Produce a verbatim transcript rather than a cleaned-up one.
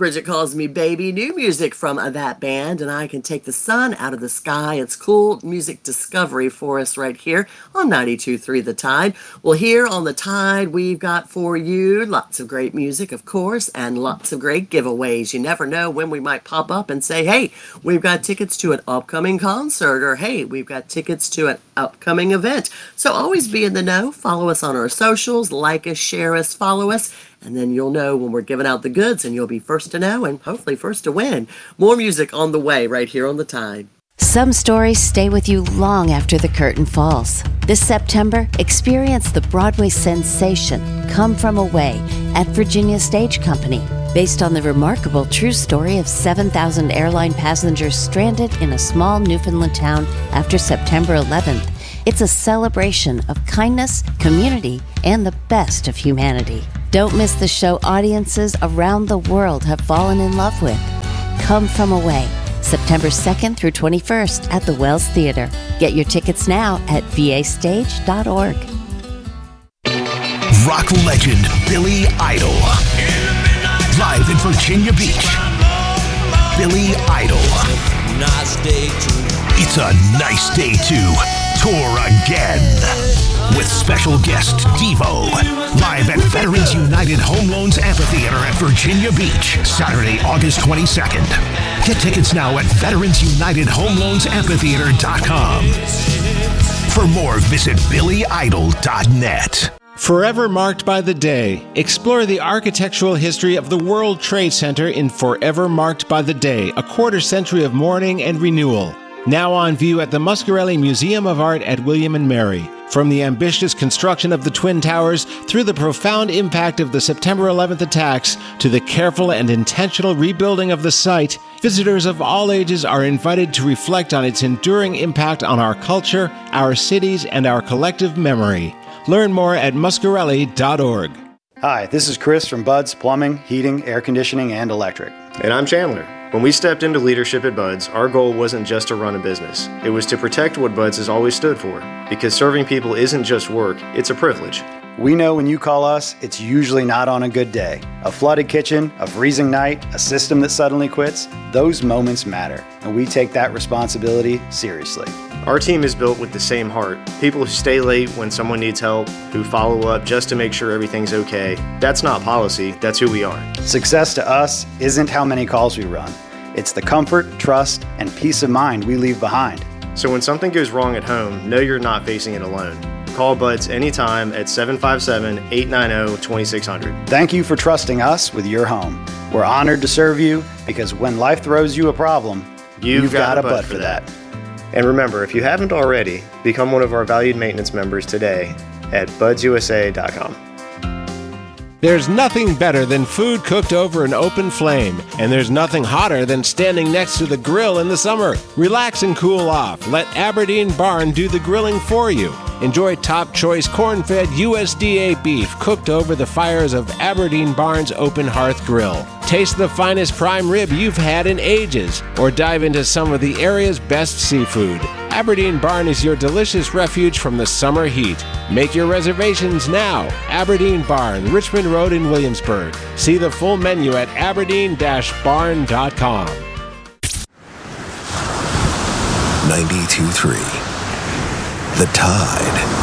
Bridget Calls Me Baby, new music from uh, that band, and I Can Take the Sun Out of the Sky. It's cool music discovery for us right here on ninety-two point three The Tide. Well, here on The Tide, we've got for you lots of great music, of course, and lots of great giveaways. You never know when we might pop up and say, hey, we've got tickets to an upcoming concert, or hey, we've got tickets to an upcoming event. So always be in the know. Follow us on our socials, like us, share us, follow us, and then you'll know when we're giving out the goods, and you'll be first to know and hopefully first to win. More music on the way right here on The Tide. Some stories stay with you long after the curtain falls. This September, experience the Broadway sensation Come From Away at Virginia Stage Company, based on the remarkable true story of seven thousand airline passengers stranded in a small Newfoundland town after September eleventh. It's a celebration of kindness, community, and the best of humanity. Don't miss the show audiences around the world have fallen in love with. Come From Away, September second through twenty-first at the Wells Theater. Get your tickets now at v a stage dot org. Rock legend Billy Idol. Live in Virginia Beach. Billy Idol. Nice day to. It's a nice day to tour again. With special guest Devo. Live at Veterans United Home Loans Amphitheater at Virginia Beach. Saturday, August twenty-second. Get tickets now at veterans united home loans amphitheater dot com. For more, visit billy idol dot net. Forever Marked by the Day. Explore the architectural history of the World Trade Center in Forever Marked by the Day, a quarter century of mourning and renewal. Now on view at the Muscarelli Museum of Art at William and Mary. From the ambitious construction of the Twin Towers through the profound impact of the September eleventh attacks to the careful and intentional rebuilding of the site, visitors of all ages are invited to reflect on its enduring impact on our culture, our cities, and our collective memory. Learn more at muscarelli dot org. Hi, this is Chris from Bud's Plumbing, Heating, Air Conditioning, and Electric. And I'm Chandler. When we stepped into leadership at Bud's, our goal wasn't just to run a business. It was to protect what Bud's has always stood for. Because serving people isn't just work, it's a privilege. We know when you call us, it's usually not on a good day. A flooded kitchen, a freezing night, a system that suddenly quits, those moments matter, and we take that responsibility seriously. Our team is built with the same heart. People who stay late when someone needs help, who follow up just to make sure everything's okay. That's not policy, that's who we are. Success to us isn't how many calls we run. It's the comfort, trust, and peace of mind we leave behind. So when something goes wrong at home, know you're not facing it alone. Call Bud's anytime at seven five seven, eight nine zero, two six zero zero. Thank you for trusting us with your home. We're honored to serve you because when life throws you a problem, you've, you've got, got a Bud for that. that. And remember, if you haven't already, become one of our valued maintenance members today at buds u s a dot com. There's nothing better than food cooked over an open flame, and there's nothing hotter than standing next to the grill in the summer. Relax and cool off. Let Aberdeen Barn do the grilling for you. Enjoy top-choice corn-fed U S D A beef cooked over the fires of Aberdeen Barn's Open Hearth Grill. Taste the finest prime rib you've had in ages, or dive into some of the area's best seafood. Aberdeen Barn is your delicious refuge from the summer heat. Make your reservations now. Aberdeen Barn, Richmond Road in Williamsburg. See the full menu at aberdeen dash barn dot com. ninety-two point three The Tide.